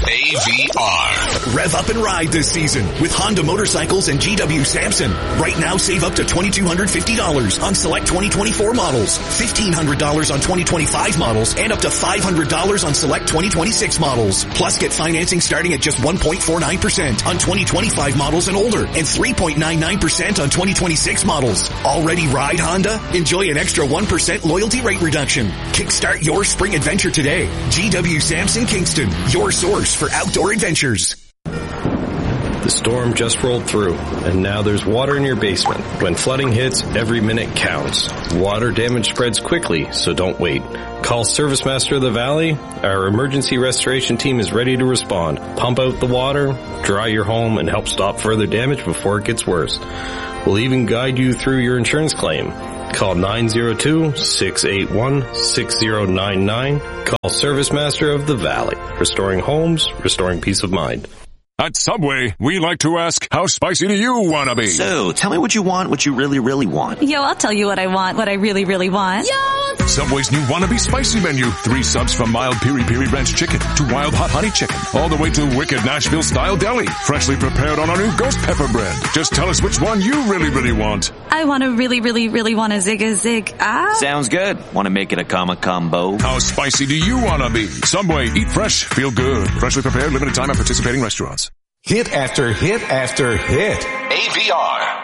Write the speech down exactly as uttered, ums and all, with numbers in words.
A V R. Rev up and ride this season with Honda motorcycles and G W Samson. Right now, save up to two thousand two hundred fifty dollars on select twenty twenty-four models, fifteen hundred dollars on twenty twenty-five models, and up to five hundred dollars on select twenty twenty-six models. Plus, get financing starting at just one point four nine percent on twenty twenty-five models and older, and three point nine nine percent on twenty twenty-six models. Already ride Honda? Enjoy an extra one percent loyalty rate reduction. Kickstart your spring adventure today. G W Samson Kingston, your source for outdoor adventures. The storm just rolled through, and now there's water in your basement. When flooding hits, every minute counts. Water damage spreads quickly, so don't wait. Call Service Master of the Valley. Our emergency restoration team is ready to respond. Pump out the water, dry your home, and help stop further damage before it gets worse. We'll even guide you through your insurance claim. Call nine zero two, six eight one, six zero nine nine. Call Service Master of the Valley. Restoring homes, restoring peace of mind. At Subway, we like to ask, how spicy do you want to be? So, tell me what you want, what you really, really want. Yo, I'll tell you what I want, what I really, really want. Yo! Subway's new Wannabe Spicy menu. Three subs from mild piri-piri ranch chicken to wild hot honey chicken. All the way to wicked Nashville-style deli. Freshly prepared on our new ghost pepper bread. Just tell us which one you really, really want. I want to really, really, really want a zig a zig ah. Sounds good. Want to make it a comma combo? How spicy do you want to be? Subway, eat fresh, feel good. Freshly prepared, limited time at participating restaurants. Hit after hit after hit. A V R.